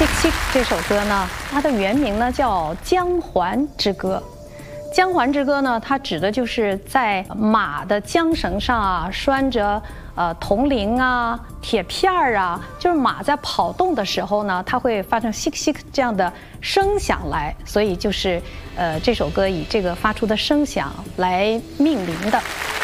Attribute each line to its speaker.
Speaker 1: 《Xic Xic》这首歌呢，它的原名呢叫《姜环之歌》。姜环之歌呢，它指的就是在马的缰绳上啊拴着铜铃啊、铁片儿啊，就是马在跑动的时候呢，它会发生 Xic Xic 这样的声响来，所以就是这首歌以这个发出的声响来命名的。